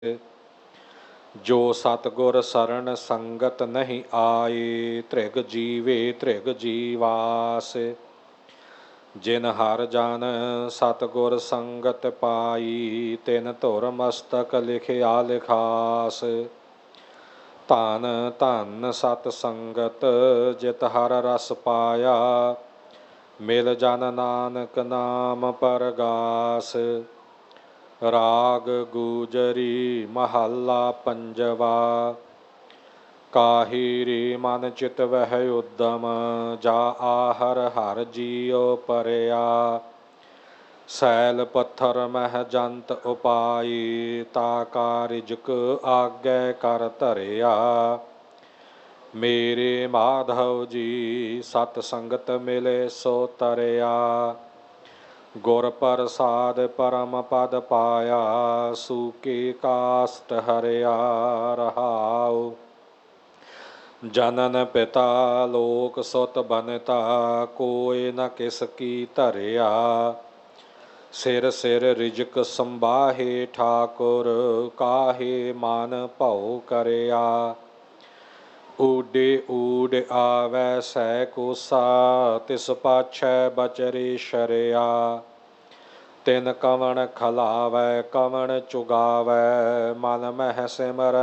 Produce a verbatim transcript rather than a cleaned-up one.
ਜੋ ਸਤਿਗੁਰ ਸਰਣ ਸੰਗਤ ਨਹੀਂ ਆਏ, ਧ੍ਰਿਗ ਜੀਵੇ ਧ੍ਰਿਗ ਜੀਵਾਸ। ਜਿਨ ਹਰ ਜਨ ਸਤਿਗੁਰ ਸੰਗਤ ਪਾਈ, ਤਿਨ ਧੁਰ ਮਸਤਕ ਲਿਖਿਆ ਲਿਖਾਸ। ਧਨ ਧਨ ਸਤ ਸੰਗਤ ਜਿਤ ਹਰ ਰਸ ਪਾਇਆ, ਮਿਲ ਜਨ ਨਾਨਕ ਨਾਮ ਪਰਗਾਸ। ਰਾਗ ਗੂਜਰੀ ਮਹੱਲਾ ਪੰਜਵਾ। ਕਾਹੀਰੀ ਮਨ ਚਿਤ ਵਹਿ ਉਦਮ, ਜਾ ਆਹਰ ਹਰ ਜੀਉ ਪਰਿਆ। ਸੈਲ ਪੱਥਰ ਮਹਿ ਜੰਤ ਉਪਾਈ, ਤਾ ਕਾ ਰਿਜਕ ਆਗੇ ਕਰ ਧਰਿਆ। ਮੇਰੇ ਮਾਧਵ ਜੀ ਸਤ ਸੰਗਤ ਮਿਲੇ ਸੋ ਤਰਿਆ। ਗੁਰ ਪ੍ਰਸਾਦ ਪਰਮ ਪਦ ਪਾਇਆ, ਸੂਕੇ ਕਾਸਟ ਹਰਿਆ ਰਹਾਉ। ਜਨਨ ਪਿਤਾ ਲੋਕ ਸੁਤ ਬਨਤਾ, ਕੋਇ ਨ ਕਿਸ ਕੀ ਧਰਿਆ। ਸਿਰ ਸਿਰ ਰਿਜਕ ਸੰਬਾਹੇ ਠਾਕੁਰ, ਕਾਹੇ ਮਨ ਭਉ ਕਰਿਆ। ਊਡੇ ਊਡ ਆਵੈ ਸੈ ਕੋਸਾ, ਤਿਸ ਪਾਛੈ ਬਚਰੇ ਸ਼ਰਿਆ। ਤਿਨ ਕਵਣ ਖਲਾਵੈ ਕਵਣ ਚੁਗਾਵੈ, ਮਨ ਮਹਿ ਸਿਮਰਨ